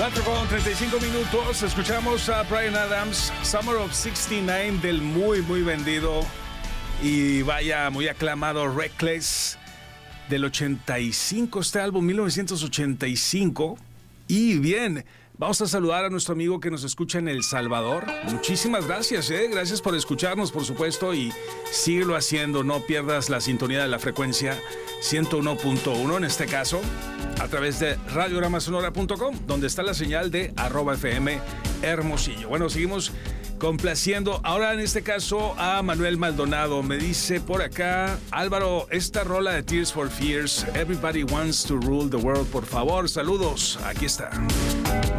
4:35. Escuchamos a Bryan Adams, Summer of 69, del muy vendido y vaya, muy aclamado Reckless, del 85, este álbum, 1985. Y bien, vamos a saludar a nuestro amigo que nos escucha en El Salvador. Muchísimas gracias, gracias por escucharnos, por supuesto, y síguelo haciendo. No pierdas la sintonía de la frecuencia 101.1, en este caso, a través de radiogramasonora.com, donde está la señal de @FM Hermosillo. Bueno, seguimos complaciendo ahora, en este caso, a Manuel Maldonado. Me dice por acá: Álvaro, esta rola de Tears for Fears, Everybody Wants to Rule the World, por favor, saludos. Aquí está.